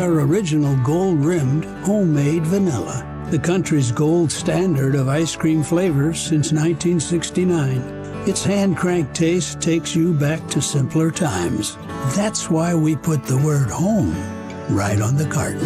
our original gold-rimmed, homemade vanilla, the country's gold standard of ice cream flavors since 1969. Its hand-cranked taste takes you back to simpler times. That's why we put the word home right on the carton.